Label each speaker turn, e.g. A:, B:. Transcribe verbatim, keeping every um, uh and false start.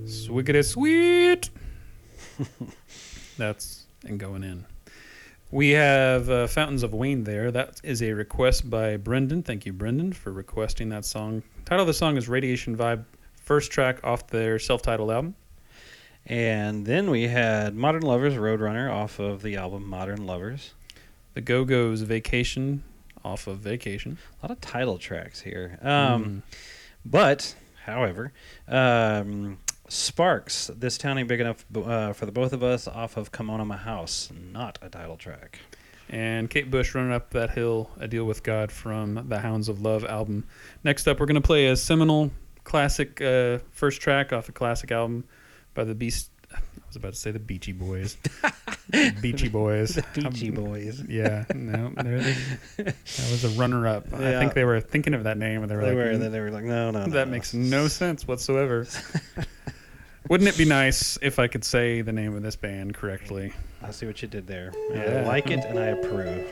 A: Swiggity sweet. That's and going in. We have uh, Fountains of Wayne there. That is a request by Brendan. Thank you, Brendan, for requesting that song. Title of the song is Radiation Vibe, first track off their self-titled album.
B: And then we had Modern Lovers, Roadrunner, off of the album Modern Lovers.
A: The Go-Go's Vacation, off of Vacation.
B: A lot of title tracks here. Um,
A: Mm.
B: But, however, um, Sparks, This Town Ain't Big Enough uh, for the Both of Us, off of Come On to My House. Not a title track.
A: And Kate Bush, Running Up That Hill, A Deal with God from the Hounds of Love album. Next up, we're going to play a seminal classic uh, first track off a classic album by the Beast. I was about to say the Beachy Boys. Beachy Boys.
B: The Beachy
A: Um,
B: Boys.
A: Yeah, no, they're the, that was a runner-up. I
B: Yeah.
A: think they were thinking of that name, and they were
B: They
A: like,
B: were,
A: "Mm,
B: they were like, no, no, no.
A: that
B: no.
A: makes no sense whatsoever." Wouldn't it be nice if I could say the name of this band correctly?
B: I see what you did there.
A: Yeah.
B: I like it, and I approve.